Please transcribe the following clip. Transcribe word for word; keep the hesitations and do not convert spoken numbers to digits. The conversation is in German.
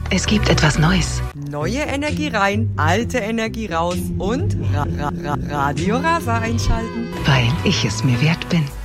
Es gibt etwas Neues. Neue Energie rein, alte Energie raus und Ra Ra Ra Radio Rasa einschalten. Weil ich es mir wert bin.